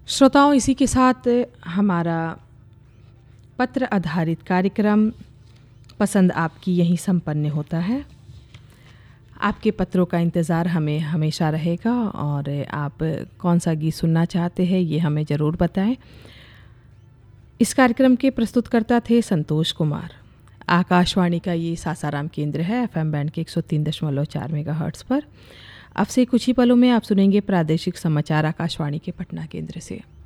श्रोताओं, इसी के साथ हमारा पत्र आधारित कार्यक्रम पसंद आपकी यहीं संपन्न होता है। आपके पत्रों का इंतज़ार हमें हमेशा रहेगा और आप कौन सा गीत सुनना चाहते हैं ये हमें ज़रूर बताएं। इस कार्यक्रम के प्रस्तुतकर्ता थे संतोष कुमार। आकाशवाणी का ये सासाराम केंद्र है, FM बैंड के 103.4 मेगाहर्ट्ज़ पर। अब से कुछ ही पलों में आप सुनेंगे प्रादेशिक समाचार आकाशवाणी के पटना केंद्र से।